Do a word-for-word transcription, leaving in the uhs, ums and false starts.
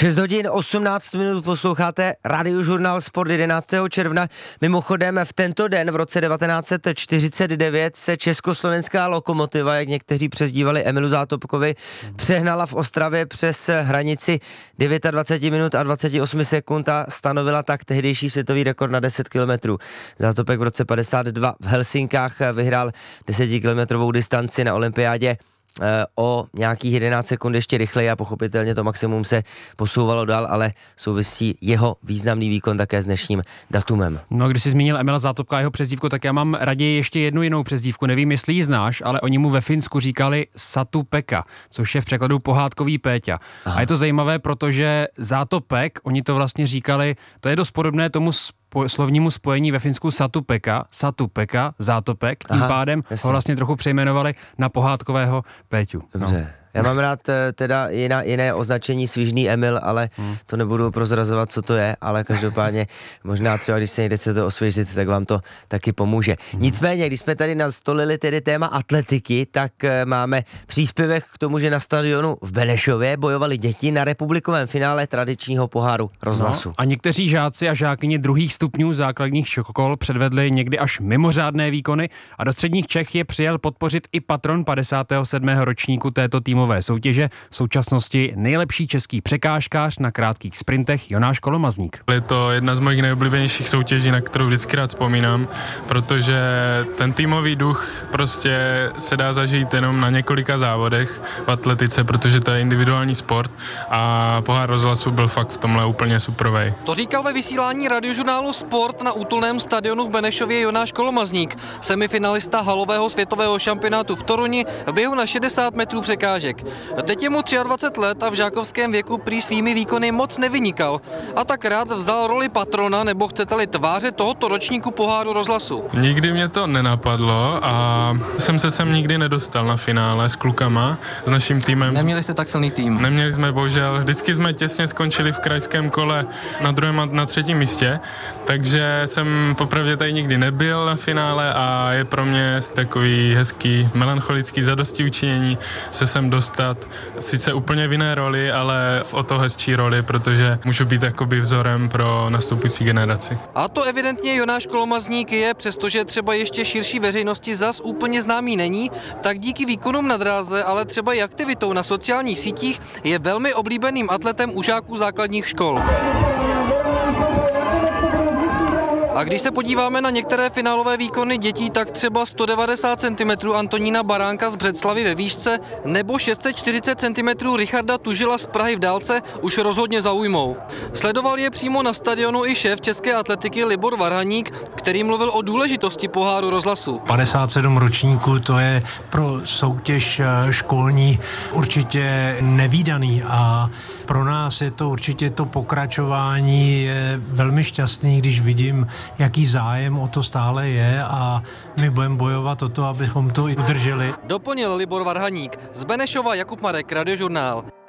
šest hodin osmnáct minut posloucháte Radiožurnál Sport jedenáctého června. Mimochodem v tento den v roce devatenáct set čtyřicet devět se československá Lokomotiva, jak někteří přezdívali Emilu Zátopkovi, přehnala v Ostravě přes hranici dvacet devět minut a dvacet osm sekund a stanovila tak tehdejší světový rekord na deset kilometrů. Zátopek v roce padesát dva v Helsinkách vyhrál desetikilometrovou distanci na olympiádě o nějakých jedenáct sekund ještě rychleji a pochopitelně to maximum se posouvalo dál, ale souvisí jeho významný výkon také s dnešním datumem. No, když jsi zmínil Emila Zátopka a jeho přezdívku, tak já mám raději ještě jednu jinou přezdívku. Nevím, jestli ji znáš, ale oni mu ve Finsku říkali Satu Pekka, což je v překladu pohádkový Péťa. Aha. A je to zajímavé, protože Zátopek, oni to vlastně říkali, to je dost podobné tomu spo- slovnímu spojení ve Finsku Satu Pekka, Satu Pekka, Zátopek, tím Aha, pádem jasný. Ho vlastně trochu přejmenovali na pohádkového Péťu. Dobře. No. Já mám rád teda jiná, jiné označení svižný Emil, ale hmm. to nebudu prozrazovat, co to je, ale každopádně možná třeba, když se někde chcete osvěžit, tak vám to taky pomůže. Hmm. Nicméně, když jsme tady nastolili tedy téma atletiky, tak máme příspěvek k tomu, že na stadionu v Benešově bojovali děti na republikovém finále tradičního poháru rozhlasu. No, a někteří žáci a žákyně druhých stupňů základních škol předvedli někdy až mimořádné výkony a do středních Čech je přijel podpořit i patron padesátého sedmého ročníku této týmu soutěže, v současnosti nejlepší český překážkář na krátkých sprintech Jonáš Kolomazník. Je to jedna z mojich nejoblíbenějších soutěží, na kterou vždycky rád vzpomínám, protože ten týmový duch prostě se dá zažít jenom na několika závodech v atletice, protože to je individuální sport a pohár rozhlasu byl fakt v tomhle úplně superovej. To říkal ve vysílání radiožurnálu Sport na útulném stadionu v Benešově Jonáš Kolomazník, semifinalista halového světového šampionátu v Toruni v běhu na šedesát metrů překážek. Teď je mu dvacet tři let a v žákovském věku prý svými výkony moc nevynikal. A tak rád vzal roli patrona, nebo chcete-li tváře tohoto ročníku poháru rozhlasu. Nikdy mě to nenapadlo a jsem se sem nikdy nedostal na finále s klukama, s naším týmem. Neměli jste tak silný tým? Neměli jsme, bohužel. Vždycky jsme těsně skončili v krajském kole na druhém a na třetím místě, takže jsem popravdě tady nikdy nebyl na finále a je pro mě takový hezký, melancholický zadostiučinění se sem dostat. Sice úplně v jiné roli, ale v o to hezčí roli, protože můžu být jakoby vzorem pro nastupující generaci. A to evidentně Jonáš Kolomazník je, přestože třeba ještě širší veřejnosti zas úplně známý není, tak díky výkonům na dráze, ale třeba i aktivitou na sociálních sítích je velmi oblíbeným atletem u žáků základních škol. A když se podíváme na některé finálové výkony dětí, tak třeba sto devadesát centimetrů Antonína Baránka z Břeclavy ve výšce nebo šest set čtyřicet centimetrů Richarda Tužila z Prahy v dálce už rozhodně zaujmou. Sledoval je přímo na stadionu i šéf české atletiky Libor Varhaník, který mluvil o důležitosti poháru rozhlasu. padesát sedm ročníků, to je pro soutěž školní určitě nevídaný a pro nás je to určitě to pokračování, je velmi šťastný, když vidím, jaký zájem o to stále je a my budeme bojovat o to, abychom to i udrželi. Doplnil Libor Varhaník. Z Benešova Jakub Marek, Radiožurnál.